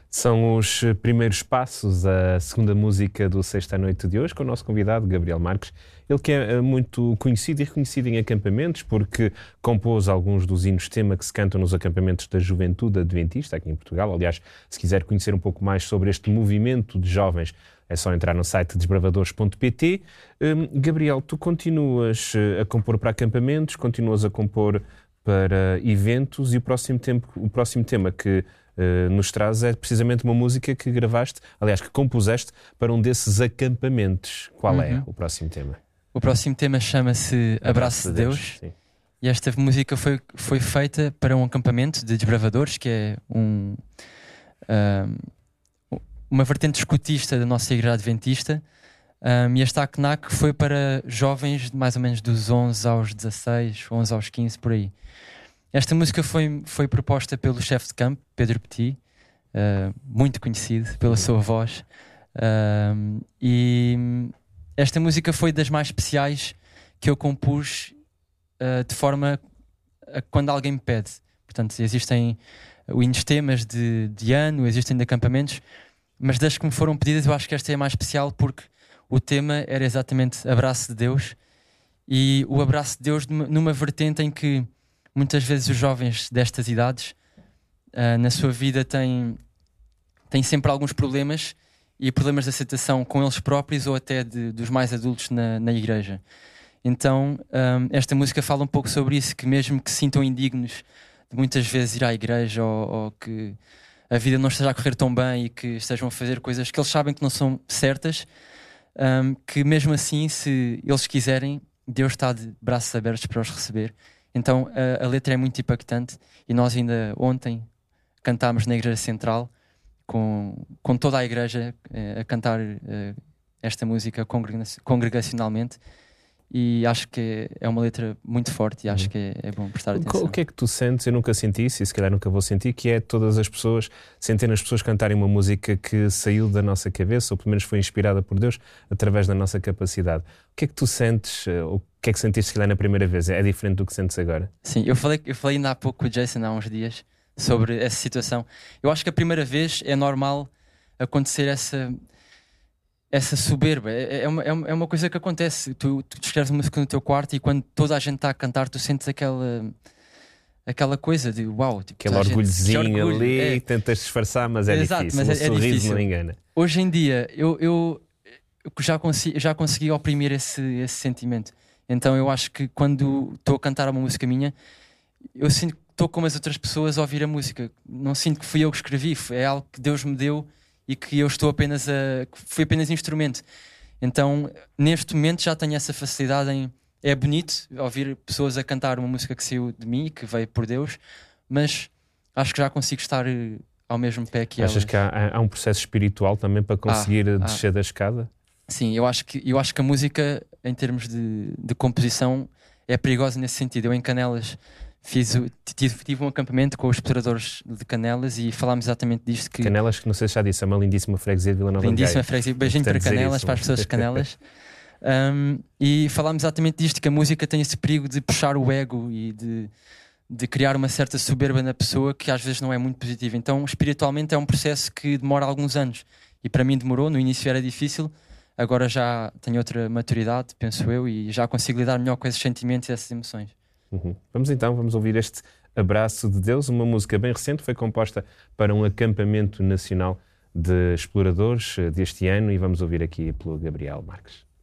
São os primeiros passos, a segunda música do Sexta à Noite de hoje, com o nosso convidado, Gabriel Marques. Ele que é muito conhecido e reconhecido em acampamentos, porque compôs alguns dos hinos-tema que se cantam nos acampamentos da Juventude Adventista, aqui em Portugal. Aliás, se quiser conhecer um pouco mais sobre este movimento de jovens, é só entrar no site desbravadores.pt. Gabriel, tu continuas a compor para acampamentos, continuas a compor para eventos e o próximo tema que nos traz é precisamente uma música que gravaste, aliás, que compuseste para um desses acampamentos. Qual é o próximo tema? O próximo tema chama-se Abraço de Deus. Sim. E esta música foi feita para um acampamento de desbravadores, que é uma vertente escutista da nossa igreja adventista. E esta ACNAC foi para jovens de mais ou menos dos 11 aos 16, 11 aos 15, por aí. Esta música foi proposta pelo chefe de campo, Pedro Petit, muito conhecido pela sua voz. E esta música foi das mais especiais que eu compus de forma a quando alguém me pede. Portanto, existem temas de ano, existem de acampamentos, mas das que me foram pedidas eu acho que esta é a mais especial porque o tema era exatamente Abraço de Deus, e o abraço de Deus numa vertente em que muitas vezes os jovens destas idades na sua vida têm sempre alguns problemas, e problemas de aceitação com eles próprios ou até dos mais adultos na igreja. Então esta música fala um pouco sobre isso, que mesmo que se sintam indignos de muitas vezes ir à igreja ou que a vida não esteja a correr tão bem e que estejam a fazer coisas que eles sabem que não são certas, que mesmo assim, se eles quiserem, Deus está de braços abertos para os receber. Então a letra é muito impactante, e nós ainda ontem cantámos na Igreja Central com toda a igreja a cantar esta música congregacionalmente, e acho que é uma letra muito forte e acho que é bom prestar atenção. O que é que tu sentes? Eu nunca senti isso e se calhar nunca vou sentir, que é todas as pessoas, centenas de pessoas cantarem uma música que saiu da nossa cabeça, ou pelo menos foi inspirada por Deus através da nossa capacidade. O que é que tu sentes? O que é que sentiste se calhar na primeira vez? É diferente do que sentes agora? Sim, eu falei ainda há pouco com o Jason, há uns dias, sobre essa situação. Eu acho que a primeira vez é normal acontecer essa soberba. É uma coisa que acontece. Tu escreves uma música no teu quarto e quando toda a gente está a cantar, tu sentes aquela coisa de uau, tipo, aquele orgulhozinho ali, tentas disfarçar, mas é exato, difícil. Mas o sorriso difícil. Não engana. Hoje em dia eu já consegui oprimir esse sentimento. Então eu acho que quando estou a cantar uma música minha, eu sinto que estou como as outras pessoas a ouvir a música. Não sinto que fui eu que escrevi, é algo que Deus me deu e que eu fui apenas instrumento. Então neste momento já tenho essa facilidade é bonito ouvir pessoas a cantar uma música que saiu de mim, que veio por Deus, mas acho que já consigo estar ao mesmo pé que elas. Achas que há um processo espiritual também para conseguir descer da escada? Sim, eu acho que a música, em termos de composição, é perigosa nesse sentido. Eu em Canelas tive um acampamento com os exploradores de Canelas e falámos exatamente disto. Canelas, que não sei se já disse, é uma lindíssima freguesia de Vila Nova de Gaia. Lindíssima freguesia, beijinho para Canelas, para as pessoas de Canelas. E falámos exatamente disto, que a música tem esse perigo de puxar o ego e de criar uma certa soberba na pessoa que às vezes não é muito positiva. Então espiritualmente é um processo que demora alguns anos, e para mim demorou. No início era difícil, agora já tenho outra maturidade, penso eu, e já consigo lidar melhor com esses sentimentos e essas emoções. Vamos ouvir este Abraço de Deus, uma música bem recente, foi composta para um acampamento nacional de exploradores deste ano, e vamos ouvir aqui pelo Gabriel Marques.